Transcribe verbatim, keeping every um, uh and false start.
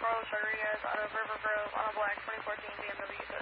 Carlos Rodriguez out of River Grove on a black twenty fourteen B M W